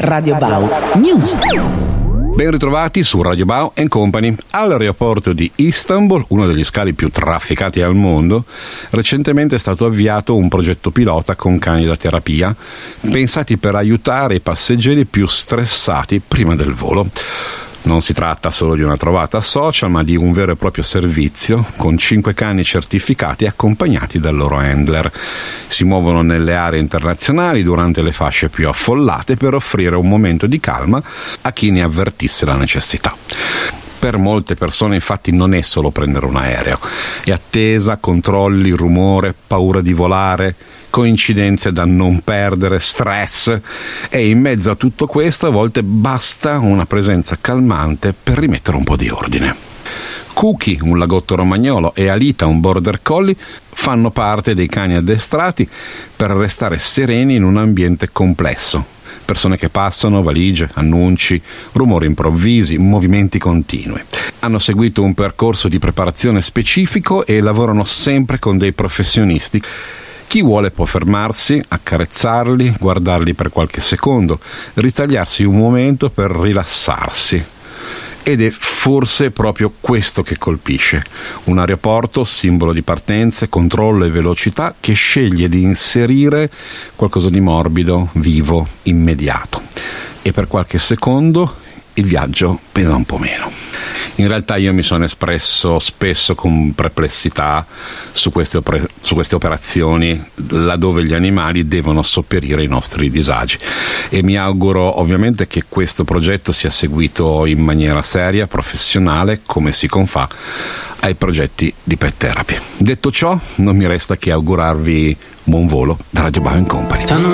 Radio Bau News. Ben ritrovati su Radio Bau & Company. All'aeroporto di Istanbul, uno degli scali più trafficati al mondo, recentemente è stato avviato un progetto pilota con cani da terapia, pensati per aiutare i passeggeri più stressati prima del volo. Non si tratta solo di una trovata social, ma di un vero e proprio servizio con 5 cani certificati accompagnati dal loro handler. Si muovono nelle aree internazionali durante le fasce più affollate per offrire un momento di calma a chi ne avvertisse la necessità. Per molte persone infatti non è solo prendere un aereo, è attesa, controlli, rumore, paura di volare, coincidenze da non perdere, stress, e in mezzo a tutto questo a volte basta una presenza calmante per rimettere un po' di ordine. Cookie, un lagotto romagnolo, e Alita, un border collie, fanno parte dei cani addestrati per restare sereni in un ambiente complesso. Persone che passano, valigie, annunci, rumori improvvisi, movimenti continui. Hanno seguito un percorso di preparazione specifico e lavorano sempre con dei professionisti. Chi vuole può fermarsi, accarezzarli, guardarli per qualche secondo, ritagliarsi un momento per rilassarsi. Ed è forse proprio questo che colpisce. Un aeroporto, simbolo di partenze, controllo e velocità, che sceglie di inserire qualcosa di morbido, vivo, immediato. E per qualche secondo il viaggio pesa un po' meno. In realtà io mi sono espresso spesso con perplessità su queste operazioni laddove gli animali devono sopperire i nostri disagi, e mi auguro ovviamente che questo progetto sia seguito in maniera seria, professionale, come si confà ai progetti di pet therapy. Detto ciò, non mi resta che augurarvi buon volo da Radio Bau & Company.